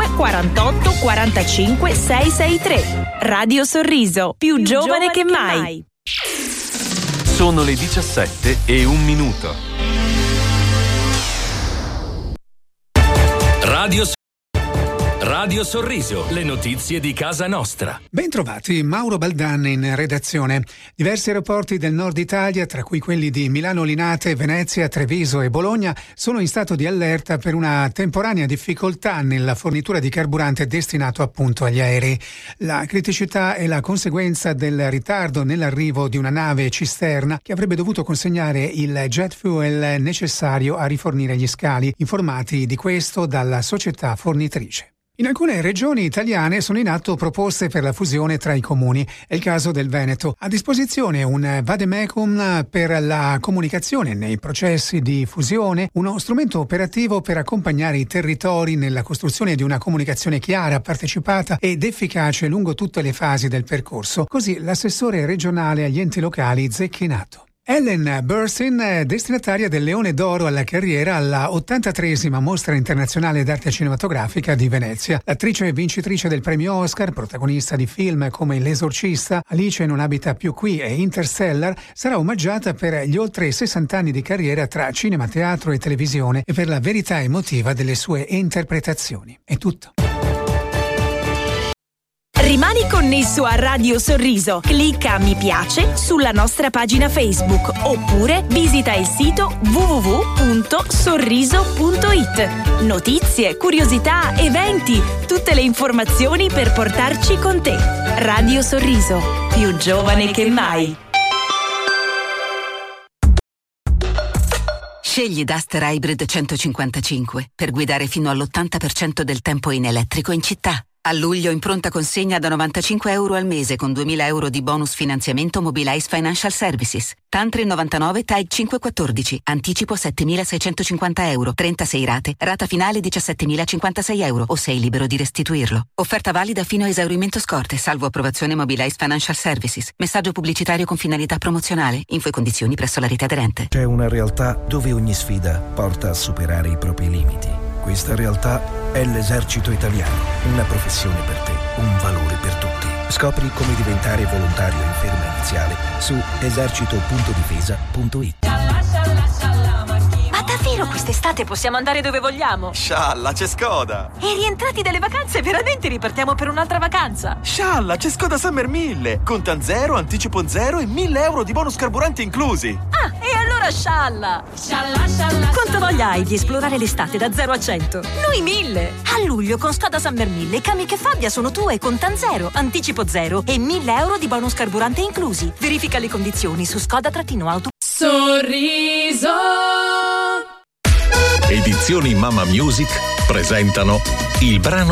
48 45 663. Radio Sorriso, più giovane che mai. Sono le 17:01. Radio Sorriso, le notizie di casa nostra. Bentrovati, Mauro Baldan in redazione. Diversi aeroporti del nord Italia, tra cui quelli di Milano Linate, Venezia, Treviso e Bologna, sono in stato di allerta per una temporanea difficoltà nella fornitura di carburante destinato appunto agli aerei. La criticità è la conseguenza del ritardo nell'arrivo di una nave cisterna che avrebbe dovuto consegnare il jet fuel necessario a rifornire gli scali, informati di questo dalla società fornitrice. In alcune regioni italiane sono in atto proposte per la fusione tra i comuni. È il caso del Veneto. A disposizione un vademecum per la comunicazione nei processi di fusione, uno strumento operativo per accompagnare i territori nella costruzione di una comunicazione chiara, partecipata ed efficace lungo tutte le fasi del percorso. Così l'assessore regionale agli enti locali Zecchinato. Ellen Burstyn, destinataria del Leone d'Oro alla carriera alla 83esima Mostra Internazionale d'Arte Cinematografica di Venezia. L'attrice vincitrice del premio Oscar, protagonista di film come L'Esorcista, Alice non abita più qui e Interstellar, sarà omaggiata per gli oltre 60 anni di carriera tra cinema, teatro e televisione e per la verità emotiva delle sue interpretazioni. È tutto. Rimani connesso a Radio Sorriso. Clicca mi piace sulla nostra pagina Facebook oppure visita il sito www.sorriso.it. Notizie, curiosità, eventi, tutte le informazioni per portarci con te. Radio Sorriso, più giovane che mai. Scegli Duster Hybrid 155 per guidare fino all'80% del tempo in elettrico in città. A luglio in pronta consegna da €95 al mese con 2.000 euro di bonus finanziamento Mobilize Financial Services. Tantri 99 TAG 514. Anticipo €7.650. 36 rate. Rata finale €17.056 o sei libero di restituirlo. Offerta valida fino a esaurimento scorte, salvo approvazione Mobilize Financial Services. Messaggio pubblicitario con finalità promozionale. Info e condizioni presso la rete aderente. C'è una realtà dove ogni sfida porta a superare i propri limiti. Questa realtà è l'Esercito Italiano, una professione per te, un valore per tutti. Scopri come diventare volontario in ferma iniziale su esercito.difesa.it. Ma davvero quest'estate possiamo andare dove vogliamo? Scialla, c'è Skoda! E rientrati dalle vacanze veramente ripartiamo per un'altra vacanza? Scialla, c'è Skoda Summer 1000! Contan zero, anticipo zero e 1.000 euro di bonus carburante inclusi! Ah, e allora scialla! Quanto voglia hai di esplorare l'estate da 0 a 100? Noi 1000! A luglio con Skoda Summer 1000 i cami che Fabbia sono tue, contan zero, anticipo zero e 1.000 euro di bonus carburante inclusi. Verifica le condizioni su Skoda-auto. Sorriso. Edizioni Mamma Music presentano il brano